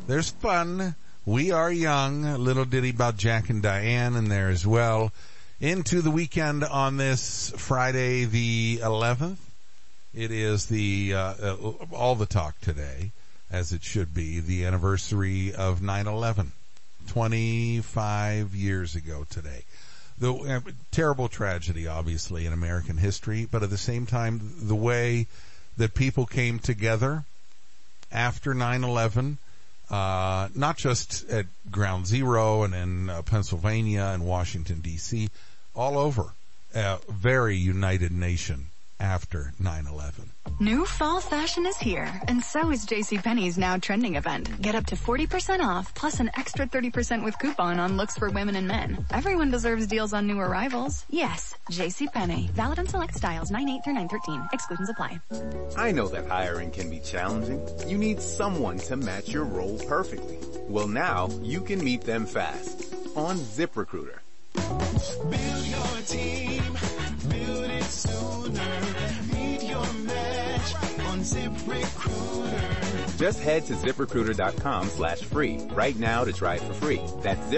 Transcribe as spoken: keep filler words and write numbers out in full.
There's fun. We are young. A little ditty about Jack and Diane in there as well. Into the weekend on this Friday the eleventh. It is the, uh, uh, all the talk today, as it should be, the anniversary of nine eleven. twenty-five years ago today. The uh, terrible tragedy, obviously, in American history, but at the same time, the way that people came together after nine eleven, uh, not just at Ground Zero and in uh, Pennsylvania and Washington, D C, all over. A very united nation after nine eleven. New fall fashion is here, and so is JCPenney's Now Trending event. Get up to forty percent off, plus an extra thirty percent with coupon on looks for women and men. Everyone deserves deals on new arrivals. Yes, JCPenney. Valid on select styles nine eight through nine thirteen. Exclusions apply. I know that hiring can be challenging. You need someone to match your role perfectly. Well, now you can meet them fast on ZipRecruiter. Build your team, build it sooner. Meet your match on ZipRecruiter. Just head to ZipRecruiter.com slash free right now to try it for free. That's